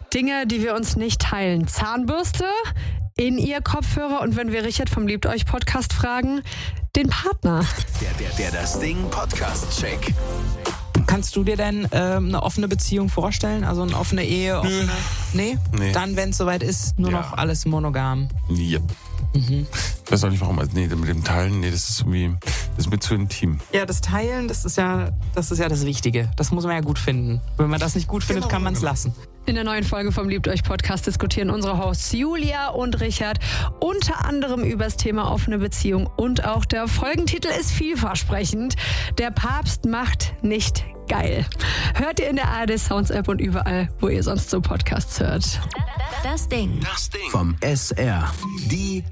Dinge, die wir uns nicht teilen. Zahnbürste, In-Ear-Kopfhörer und wenn wir Richard vom Liebt euch Podcast fragen, den Partner. Der Das Ding Podcast-Check. Kannst du dir denn eine offene Beziehung vorstellen? Also eine offene Ehe? Nee? Dann, wenn es soweit ist, nur noch alles monogam. Ja. Ich weiß auch nicht warum. Also, mit dem Teilen, das ist irgendwie, das ist mir zu intim. Ja, das Teilen, das ist ja das Wichtige. Das muss man ja gut finden. Wenn man das nicht gut findet, kann man es lassen. In der neuen Folge vom Liebt euch Podcast diskutieren unsere Hosts Julia und Richard unter anderem über das Thema offene Beziehung und auch der Folgentitel ist vielversprechend. Der Papst macht nicht geil. Hört ihr in der ARD Sounds App und überall, wo ihr sonst so Podcasts hört. Das Ding. Vom SR. Die